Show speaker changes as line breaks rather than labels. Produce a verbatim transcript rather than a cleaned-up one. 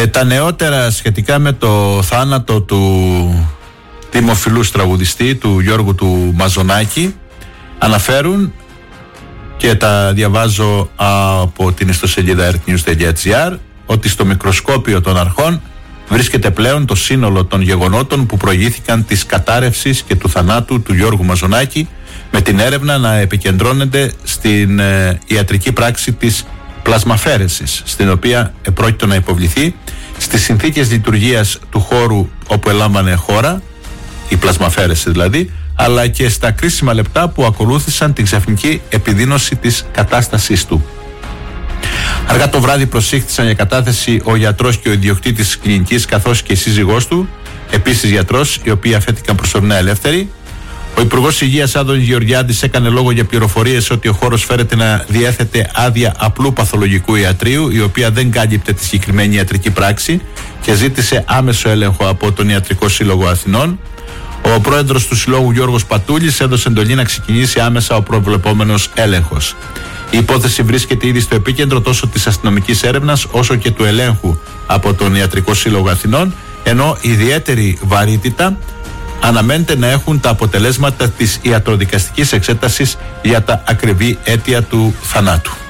Ε, τα νεότερα σχετικά με το θάνατο του δημοφιλούς τραγουδιστή, του Γιώργου του Μαζονάκη, αναφέρουν, και τα διαβάζω από την ιστοσελίδα earthnews τελεία gr, ότι στο μικροσκόπιο των αρχών βρίσκεται πλέον το σύνολο των γεγονότων που προηγήθηκαν της κατάρρευσης και του θανάτου του Γιώργου Μαζονάκη, με την έρευνα να επικεντρώνεται στην ε, ιατρική πράξη της πλασμαφαίρεσης, στην οποία επρόκειτο να υποβληθεί, στις συνθήκες λειτουργίας του χώρου όπου ελάμβανε χώρα, η πλασμαφαίρεση δηλαδή, αλλά και στα κρίσιμα λεπτά που ακολούθησαν την ξαφνική επιδείνωση της κατάστασής του. Αργά το βράδυ προσήχθησαν για κατάθεση ο γιατρός και ο ιδιοκτήτης της κλινικής, καθώς και η σύζυγός του, επίσης γιατρός, οι οποίοι αφέθηκαν προσωρινά ελεύθεροι. Ο Υπουργός Υγείας Άδωνης Γεωργιάδης έκανε λόγο για πληροφορίες ότι ο χώρος φέρεται να διέθετε άδεια απλού παθολογικού ιατρείου, η οποία δεν κάλυπτε τη συγκεκριμένη ιατρική πράξη, και ζήτησε άμεσο έλεγχο από τον Ιατρικό Σύλλογο Αθηνών. Ο πρόεδρος του Συλλόγου, Γιώργος Πατούλης, έδωσε εντολή να ξεκινήσει άμεσα ο προβλεπόμενος έλεγχος. Η υπόθεση βρίσκεται ήδη στο επίκεντρο τόσο της αστυνομικής έρευνας όσο και του ελέγχου από τον Ιατρικό Σύλλογο Αθηνών, ενώ ιδιαίτερη βαρύτητα αναμένεται να έχουν τα αποτελέσματα της ιατροδικαστικής εξέτασης για τα ακριβή αίτια του θανάτου.